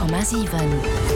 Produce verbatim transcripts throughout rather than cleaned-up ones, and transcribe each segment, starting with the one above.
Komma sieben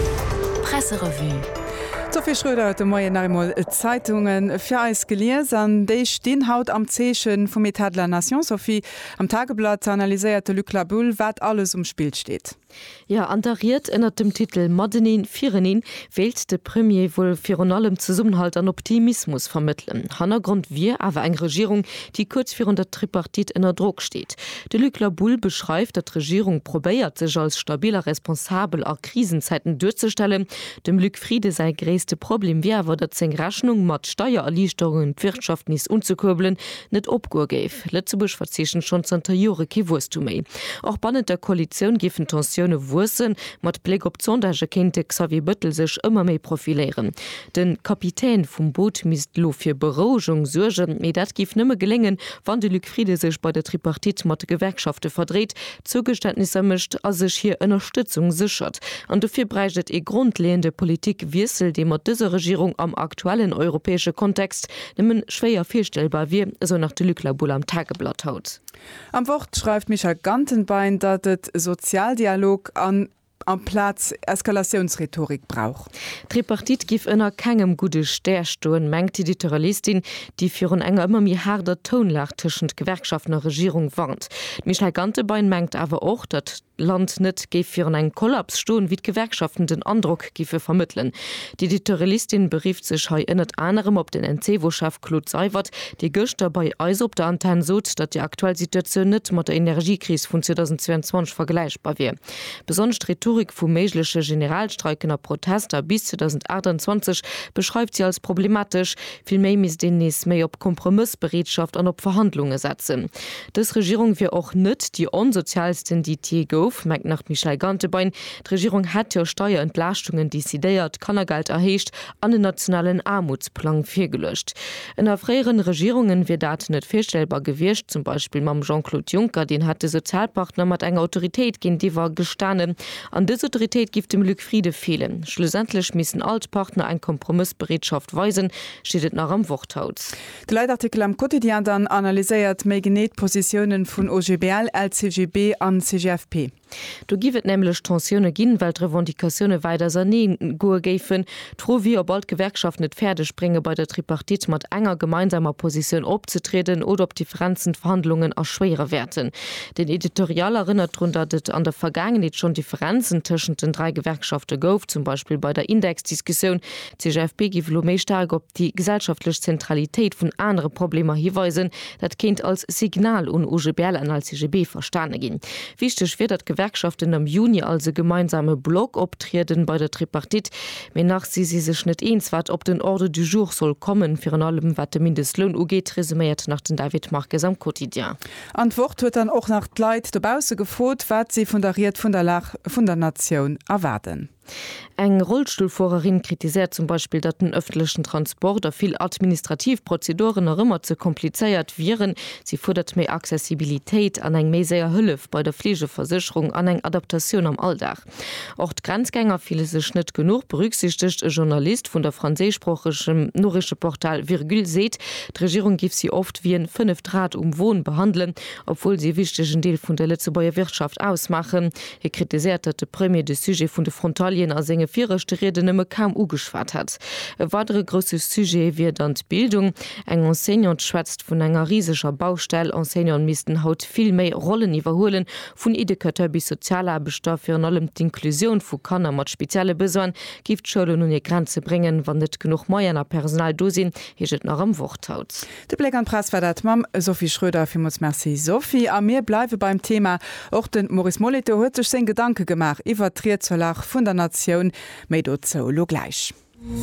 Presserevue. Sophie Schröder hat Moie nachmal Zeitungen für eis gelesen. Die stehen haut am Zeschen vom Etat de la Nation. Sophie, am Tageblatt analysierte Luc Laboule, was alles im Spiel steht. Ja, anteriert innner dem Titel Modenin Firenin wählt de Premier wohl für allem Zusammenhalt an Optimismus vermitteln. Hannergrund wir aber eine Regierung, die kurz für der Tripartit in der Druck steht. De Luc Laboule beschreibt, dass die Regierung probiert sich als stabiler Responsabel auch Krisenzeiten durchzustellen. Dem Luc Friede sei größte Problem wie aber dat seg Rechnung mat Steuererleichterungen Wirtschaft nicht unzukurbeln net opgur geif. Letztebusch verzeschen schon zenter Jore kiwurst du méi. Auch bannet der Koalition gifen Tension Wursen mat Blick op Sondage kennte Xavier Büttel sech immer méi profilieren. Den Kapitän vum Boot misst lo fir Berogung surgen, méi dat gif nëmme gelingen, wann de Luc Friede sech bei der Tripartit mat Gewerkschafte verdreht, Zugeständnisse mischt as sech hier Unterstützung sichert. An dofir breitet e grundlehende Politik wiesel, de mat dëse Regierung am aktuellen europäsche Kontext nimmen schwéier firstellbar wie so nach de Luc Laboule am Tageblatt haut. Am Wort schreibt Michael Gantenbein, dat et Sozialdialog an am Platz Eskalationsrhetorik brauch. Tripartit gif ënner kegem gute Sterstoen mengt die Editorialistin, die fir un enger immer mi harder Tonlach tschend Gewerkschaften der Regierung warnt. Michael Gantenbein mengt aber auch, dat Land net geif fir an eng Kollaps stoen wie d Gewerkschaften den Andruck gife vermitteln. Die Editorialistin berieft sech hei ënnet anderem op den N C-Wo-Chef Claude Seiwert, die Göster bei Eis op der Antenne sot, dat die aktuelle Situation net mat der Energiekrise vun zweitausendzweiundzwanzig vergleichbar wie. Besonders Rhetorik vu meiglesche Generalstreikener Protester bis zweitausendachtundzwanzig beschreibt sie als problematisch, viel méi mis den nees méi op Kompromissberedschaft an op Verhandlungen setzen. Das Regierung wie auch net die unsozialsten die Tier gouf, merkt nach Michael Gantenbein, die Regierung hat ja Steuerentlastungen desideiert, Kannergeld erheescht, an den nationalen Armutsplan firgelöscht. In der freieren Regierungen wird dat net firstellbar gewircht, zum Beispiel mam Jean-Claude Juncker, den hat de Sozialpartner mat enger Autorität gin die war gestanen. An diese Autorität gibt dem Luc Friede fehlen. Schlussendlich müssen Altpartner ein Kompromissberedschaft weisen, steht nach am Worthaut. Der Leitartikel am Quotidien dann analysiert méi genet Positionen von O G B L, L C G B an C G F P. Du givet nämlich Tensionen gin, weil Revendikationen weiter sanen goe gefen, tro wie ob bald Gewerkschaft net Pferde springe bei der Tripartit mat enger gemeinsamer Position opzutreten oder ob Differenzen Verhandlungen erschwere werden. Den Editorial erinnert darunter, dass an der Vergangenheit schon Differenzen zwischen den drei Gewerkschaften gouf, zum Beispiel bei der Indexdiskussion. C G F P gibt méi stark op die gesellschaftliche Zentralität von andere Probleme hinweisen, dat kind als Signal un O G B L an als C G B verstanden gin. Wichtig wird dat Gewerkschaften am Juni also gemeinsame Block optreten bei der Tripartit, men nach sie sie sech net eens wat op den Ordre du jour soll kommen für an allem wat de Mindestlohn ugeht, resümiert nach den David Marquez am Quotidien. Antwort wird dann auch nach Leiit dobause gefot, wat sie fundariert von der Lach von der Nation erwarten. Eng Rollstuhlfahrerin kritisiert zum Beispiel, dass den öffentlichen Transport oder viel Administrativprozeduren noch immer zu kompliziert wären. Sie fordert mehr Accessibilität an eng mehr sehr Hilfe bei der Pflegeversicherung, an eng Adaptation am Alltag. Auch die Grenzgänger viele sich nicht genug berücksichtigt. Ein Journalist von der französischsprachigen norische Portal Virgül seht, die Regierung gibt sie oft wie ein fünf Draht um Wohnen behandeln, obwohl sie wichtigen Teil von der Lützebauer Wirtschaft ausmachen. Er kritisiert, dass der Premier des Sujet von der Frontal als enge vierchte Rede nimme kaum ugeschwart hat. E weitere grosses Sujet wird dann die Bildung. Eng Enseignant schwätzt von enger riesischer Baustelle. Enseignant missten haut viel mehr Rollen überholen, von Educateur bis Sozialarbeiter für allem die Inklusion von Kanner mit spezielle Besoin gibt Schulen und ihre Grenze bringen, wann nicht genug Meier Personal do sind, hier steht noch am Worthaut. Der Blick an Press war dat Mam Sophie Schröder, vielmals merci Sophie. A mir bleibe beim Thema. Auch den Maurice Molito hat sich sein Gedanke gemacht, über Trierzolach von der Nation, méi do zo lo gleich.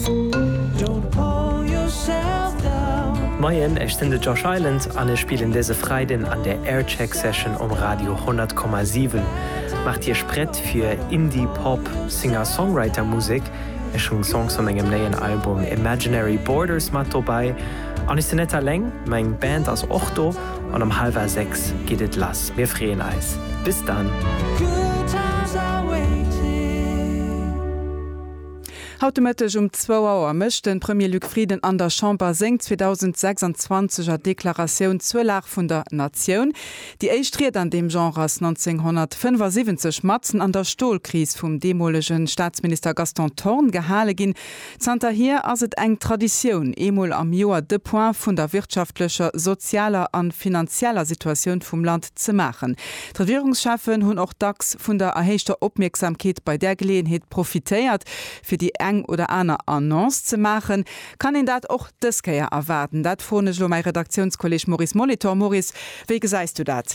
Moien, ich bin der Josh Island, an spielen diese Freiden an der Aircheck Session um Radio hundert Komma sieben. Macht ihr Sprett für Indie, Pop, Singer-Songwriter-Musik. Ich schon Songs von meinem neuen Album Imaginary Borders mit dabei. Und ist netter Leng, mein Band aus Ochto und um halb sechs geht es los. Wir freuen Eis. Bis dann. Automatisch um zwei Uhr mischt den Premier Luc Frieden an der Chambre seng zwanzig sechsundzwanziger Deklaration zur Lage von der Nation. Die eistriert an dem Genre aus neunzehnhundertfünfundsiebzig Matzen an der Stohlkrise vom demolischen Staatsminister Gaston Thorn gehale gin. Zter hier as het eng Tradition emol am Joar de point von der wirtschaftlicher, sozialer an finanzieller Situation vom Land zu machen. Die Regierungsschaffen hun auch dax von der erhechter Aufmerksamkeit bei der Gelegenheit profitiert für die eng oder einer Annonce zu machen, kann in dat auch das Keier erwarten. Dat vorne schon mein Redaktionskolleg Maurice Molitor. Maurice, wie geseist du dat?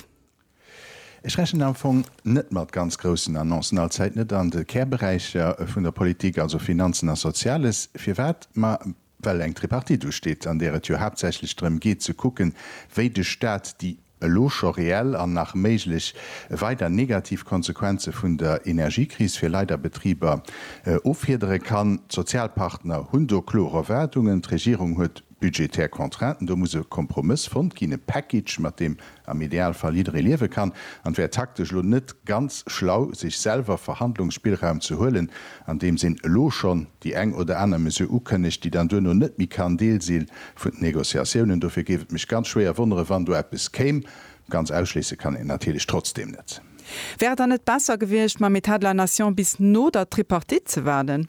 Ich rechne am Anfang nicht mit ganz großen Annoncen als Zeit nicht an den Kehrbereich von der Politik, also Finanzen und Soziales. Für was man, weil ein Tripartit durchsteht, an der es ja hauptsächlich darum geht, zu gucken, wie die Staat die locher reell an nach méiglich weiter Negativkonsequenze vun der Energiekrise fir Leiderbetrieber äh, ofhirdere kann. Sozialpartner hunderchlorer Wertungen, Regierung huet budgetär Kontranten, da muss Kompromiss von kine Package, mat dem am Idealfall Liedere liewe kann, an wer taktisch lo net ganz schlau sich selber Verhandlungsspielraum zu hullen, an dem sinn lo schon die eng oder an Mesure ukönnig, die dann dunner net mi kann Deelsinn vu Negoziationen. Dafür geet mich ganz schwer wundere, wann du App es käme. Ganz ausschließen kann ich natürlich trotzdem nicht. Wäre dann nicht besser gewesen, mal mit der Nation bis no der Tripartit zu werden?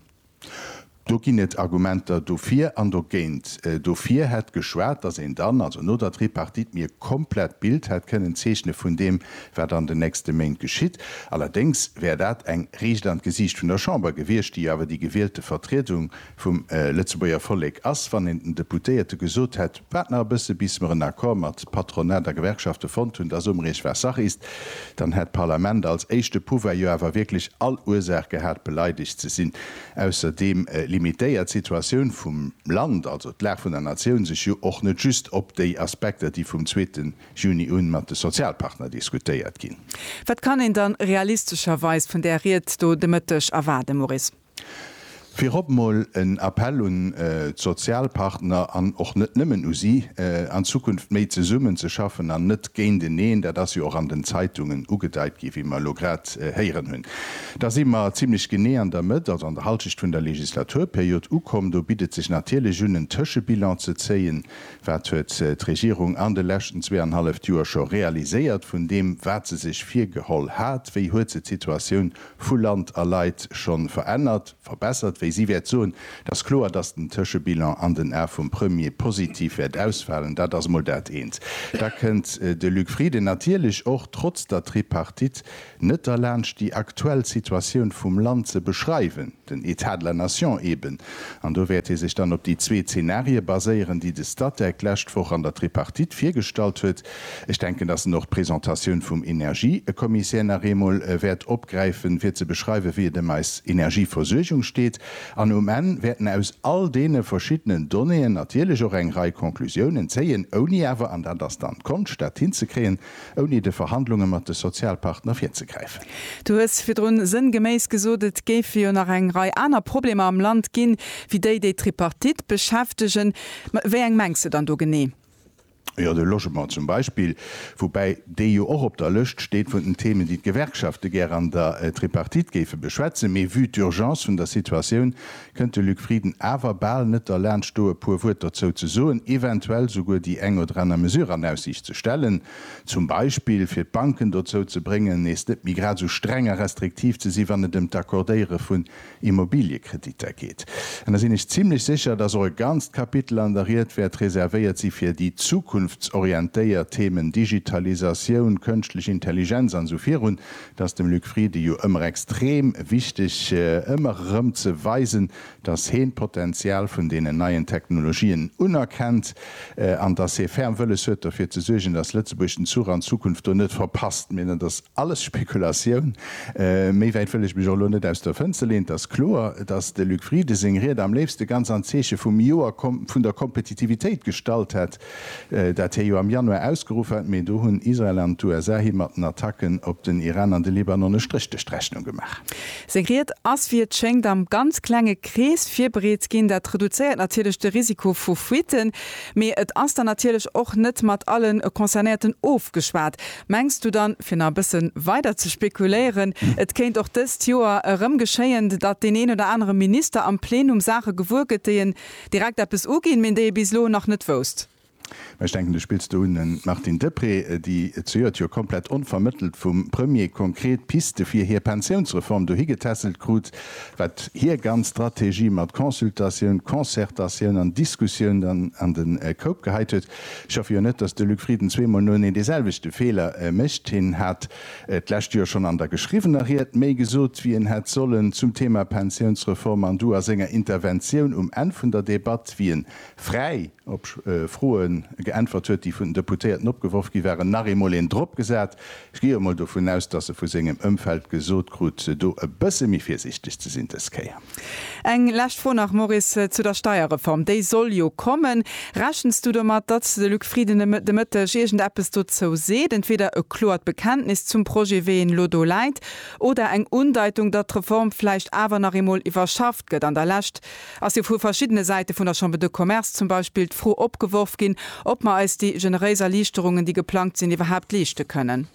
Du gi net Argumenter dofir an der Gent. Dofir het geschwert, dass en dann also no der Tripartit mir komplett Bild het können zechne vun dem, wer dann de nächste Menge geschieht. Allerdings wär dat eng Riechland Gesicht vun der Chamber gewircht, die aber die gewählte Vertretung vum äh, Lützeburger Volleg ass van den Deputéierte gesot het, Partner bisse bis mir Akkor mat Patronat der Gewerkschafte von hun das umrech wer Sache ist, dann het Parlament als echte Puver jo awer wirklich all Ursache hat beleidigt ze sinn. Außerdem äh, limitéiert Situation vum Land, also d'Lä vun der Nation sich jo och net just op déi Aspekte, die vum zweiten Juni un mat de Sozialpartner diskutiert gin. Wat kann en dann realistischerweise vun der Riet do demëttech erwarte, Maurice? Fir opmoll en Appell un äh, Sozialpartner an och net nëmmen U S I äh, an Zukunft méi ze summen ze schaffen an net géint de neen, der dat jo auch an den Zeitungen ugedeit gi wie man lograt heieren äh, hunn. Da si immer ziemlich genéan damit, dat an der Haltschicht vun der Legislaturperiode ukom, do bietet sich natierlech hunnen Tëschebilan ze zeien, wat huet äh, d'Regierung an de lächten zweieinhalb Joer schon realiséiert, vun dem wat ze sich fir geholl hat, wéi huet ze Situationun vu Land erleit schon verändert, verbessert, sie wird so, das klar, dass den Tschebilan an den R vom Premier positiv wird ausfallen, da das Modell eins. Da könnt äh, de Luc Frieden natürlich auch trotz der Tripartit nicht erlernt, die aktuelle Situation vom Land zu beschreiben, den Etat de la Nation eben. Und da wird er sich dann auf die zwei Szenarien basieren, die das Stadt erklärt vor an der Tripartit viergestaltet wird. Ich denke, dass noch Präsentation vom Energiekommissär Remol äh, wird abgreifen, wird zu beschreiben, wie der meist Energieversorgung steht. An Omen werden aus all dee verschiedenen Donnéen natierlech och eng Rei Konklusionen zeien oni ewer an der das dann kommt statt hinzekreen, oni de Verhandlungen mat de Sozialpartner fir ze greifen. Du hast fir run sinngemäß gesodet géfir nach eng Rei aner Probleme am Land ginn, wie déi déi Tripartit beschäftigen, wé eng mengse dann du gené? Ja, de Logement zum Beispiel, wobei de jo auch op der Lëcht steht vun den Themen, die Gewerkschafte ger an der äh, Tripartitgefe beschwätze, méi vu d'Urgence vun der Situation könnte Luc Frieden awer ball net der Lernstoe pur Wu dazu zu soen, eventuell sogur die eng oder annner Mesure an Aussicht zu stellen, zum Beispiel fir Banken dazu zu bringen, is net migrat so strenger restriktiv zu sie, wann dem Akkordéiere vun Immobilienkrediter geht. Und da sind ich ziemlich sicher, dass eure ganz Kapitel anderiert wird, reserviert sie fir die Zukunft zukunftsorientéiert Themen Digitalisation, künstliche Intelligenz an sovieren, dass dem Luc Friede jo immer extrem wichtig äh, immer rum zu weisen, dass Henpotenzial von denen neuen Technologien unerkennt, äh, an dass er fernwölle hue dafür zu sorgen, dass Lützeburgschen Zu an Zukunft nicht verpasst, mir das alles Spekulation. Äh, ich mich nicht aus der Fenster lehnt das klar, dass der Luc Friede singiert am liebste ganz an Zeche vom Joa von der Kompetitivität gestaltet hat. Äh, dat jo am Januar ausgerufen hat, mé do hunn Israel an U S A mat den Attacken op den Iran an de Libanon eine strichte Strechnung gemacht. Segriert ass wie schenkt am ganz klenge Krees fir bereits gin dat reduziert natürlich de Risiko vu Fuiten, mé et ass dann natürlich och net mat allen Konzernierten ofgeschwart. Mengst du dann fir a bisssen weiter zu spekulieren, hm. Et kennt auch des Joer ëm geschéien, dat den een oder andere Minister am Plenum Sache gewurget deen direkt ab es ugin, min de bislo noch net wost. Ich denke, du spielst du einen Martin Depré, die zuhört ja komplett unvermittelt vom Premier konkret Piste für hier Pensionsreform du hier getesselt gut, was hier ganz Strategie mit Konsultation, Konzertation und Diskussion dann an den äh, Kopf gehalten. Ich hoffe ja nicht, dass der Luc Frieden zweimal nur in dieselbeste Fehler äh, mischt hin hat. Äh, lässt ja schon an der geschriebenen Rede mehr gesucht, wie ihn hat sollen zum Thema Pensionsreform an du als eine Intervention um Ende von der Debatte wie ein frei ob äh, frohen geantwortet huet, die vun Deputierten opgeworfen wären Narimol en Drpp gesät. Ich gehe mal davon aus, dass er vu segem Ömfeld gesot krut do e bësse mi firsichtig ze sind eskeier. Eng lächt vor nach Morris äh, zu der Steuerreform. Dei soll jo kommen. Rachenst du do mat dat de Luc Frieden de Mëtte gegent Appes du zo seet, entweder e klort Bekenntnis zum Projekt wie en Lodo leit oder eng Undeitung dat Reform fleicht awer Narimol iwwerschafft gët an der Lächt, ass jo vu verschiedene Seite vun der Chambre de Commerce zum Beispiel froh opgeworfen gin, ob man als die generöser Lieferungen, die geplant sind, überhaupt lichten können.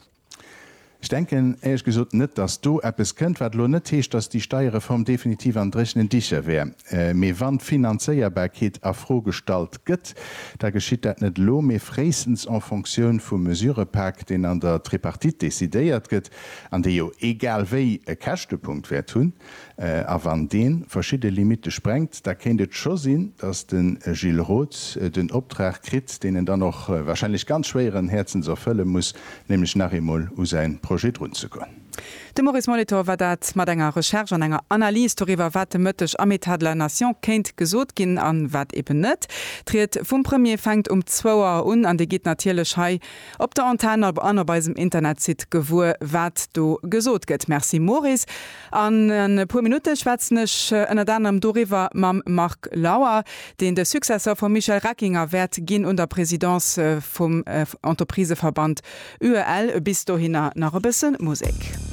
Ich denke ehrlich gesagt nicht, dass du etwas könnt, was nicht heißt, dass die Steuerreform definitiv an Rechnen dicher wäre. Äh, mir wann Finanzierbarkeit a Frohgestalt gibt, da geschieht das nicht lo, mir frühestens en Funktion vom Mesurepack, den an der Tripartite décidéiert wird, an der jo egal wie ein Kächtepunkt wird tun, äh, aber an den verschiedene Limite sprengt, da kennt es schon Sinn, dass den äh, Gilles Roth äh, den Auftrag kriegt, den er dann noch äh, wahrscheinlich ganz schweren Herzens erfüllen muss, nämlich nach einmal aus sein Projekt run zu können. De Maurice Molitor war dat mat enger Recherche an enger Analyse darüber wat mëttech am Etat de la Nation kennt gesot ginn an wat eben net. Triet vum Premier fängt um zwoer un an de geht natierle Schei op der Antenne op an beim Internetzit gewur wat do gesot gëtt. Merci Maurice. An en pu Minute schwätznech ennner dann am Doriwer mam Mark Lauer, den de Successor von Michael Rackinger werd ginn unter Präsidentz vum äh, Entrepriseverband U E L bis do hinner nach e bisssen Musik.